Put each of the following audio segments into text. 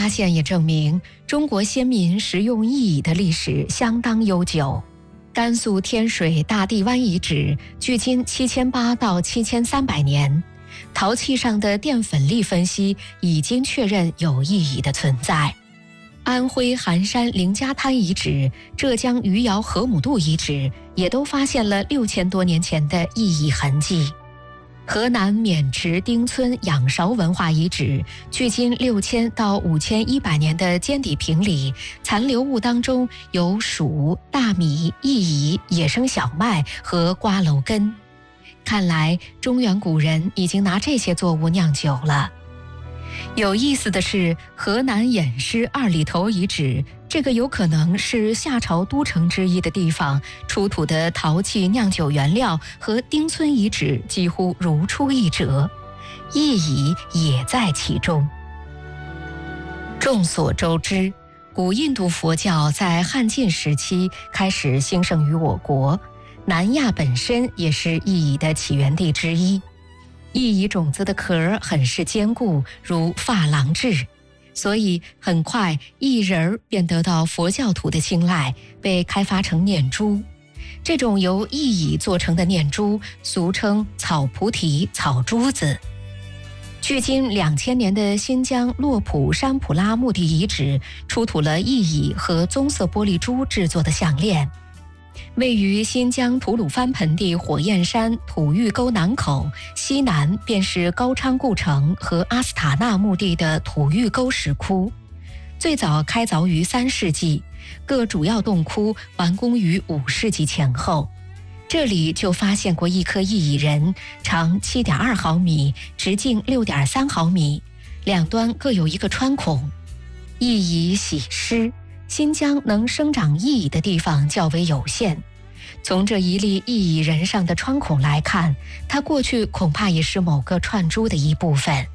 发现也证明，中国先民食用薏苡的历史相当悠久。甘肃天水大地湾遗址距今7800到7300年，陶器上的淀粉粒分析已经确认有薏苡的存在。安徽含山凌家滩遗址、浙江余姚河姆渡遗址也都发现了6000多年前的薏苡痕迹。河南渑池丁村仰韶文化遗址，距今6000到5100年的尖底平里残留物当中有黍、大米、薏苡、野生小麦和瓜蒌根。看来中原古人已经拿这些作物酿酒了。有意思的是，河南偃师二里头遗址，这个有可能是夏朝都城之一的地方，出土的陶器酿酒原料和丁村遗址几乎如出一辙，薏苡也在其中。众所周知，古印度佛教在汉晋时期开始兴盛于我国，南亚本身也是薏苡的起源地之一。薏苡种子的壳很是坚固，如珐琅质，所以很快薏仁便得到佛教徒的青睐，被开发成念珠。这种由薏苡做成的念珠俗称草菩提、草珠子。距今2000年的新疆洛普山普拉墓地遗址出土了薏苡和棕色玻璃珠制作的项链。位于新疆吐鲁番盆地火焰山土峪沟南口，西南便是高昌故城和阿斯塔纳墓地的土峪沟石窟。最早开凿于3世纪，各主要洞窟完工于5世纪前后。这里就发现过一颗薏苡人，长7.2毫米，直径6.3毫米，两端各有一个穿孔。薏苡喜湿，新疆能生长薏苡的地方较为有限。从这一粒薏苡人上的穿孔来看，它过去恐怕也是某个串珠的一部分。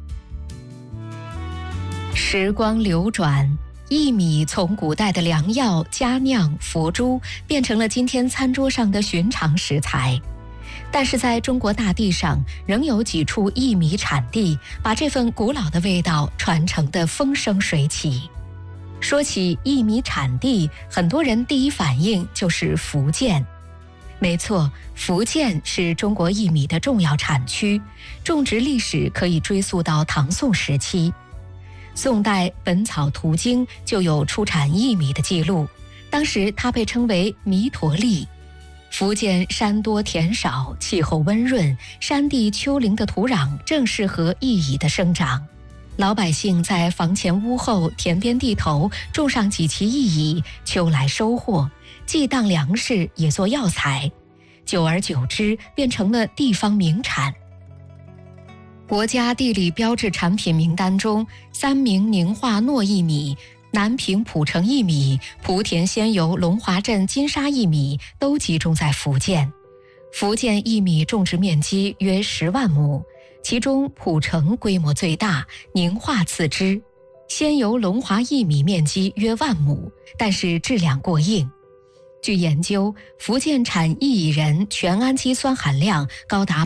时光流转，薏米从古代的良药、佳酿、佛珠，变成了今天餐桌上的寻常食材。但是在中国大地上，仍有几处薏米产地，把这份古老的味道传承得风生水起。说起薏米产地，很多人第一反应就是福建。没错，福建是中国薏米的重要产区，种植历史可以追溯到唐宋时期。宋代《本草图经》就有出产薏米的记录，当时它被称为弥陀粒。福建山多田少，气候温润，山地丘陵的土壤正适合薏苡的生长。老百姓在房前屋后、田边地头种上几畦薏苡，秋来收获，既当粮食也做药材，久而久之变成了地方名产。国家地理标志产品名单中，三明宁化糯薏米、南平蒲城薏米、莆田仙游龙华镇金沙薏米都集中在福建。福建薏米种植面积约10万亩，其中蒲城规模最大，宁化次之。仙游龙华薏米面积约1万亩，但是质量过硬。据研究，福建产薏苡仁全氨基酸含量高达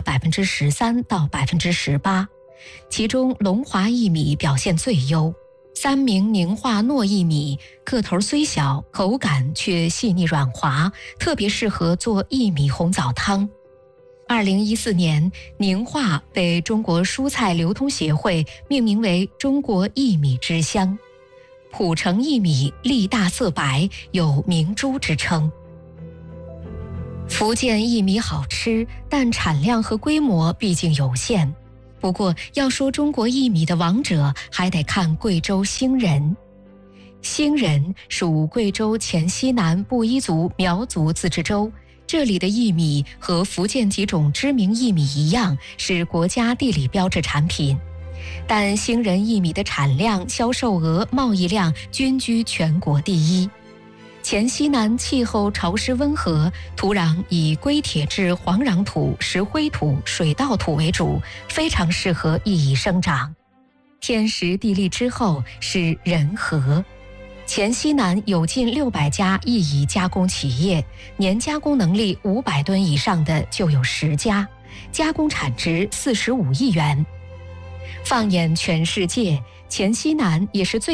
13%到18%，其中龙华薏米表现最优。三明宁化糯薏米个头虽小，口感却细腻软滑，特别适合做薏米红枣汤。2014年，宁化被中国蔬菜流通协会命名为中国薏米之乡。蒲城薏米粒大色白，有明珠之称。福建薏米好吃，但产量和规模毕竟有限。不过要说中国薏米的王者，还得看贵州兴仁。兴仁属贵州黔西南布依族苗族自治州，这里的薏米和福建几种知名薏米一样，是国家地理标志产品。但兴仁薏米的产量、销售额、贸易量均居全国第一。黔西南气候潮湿温和，土壤以硅铁质黄壤土、石灰土、水稻土为主，非常适合薏苡生长。天时地利之后是人和。黔西南有近600家薏苡加工企业，年加工能力500吨以上的就有10家，加工产值45亿元。放眼全世界，黔西南也是最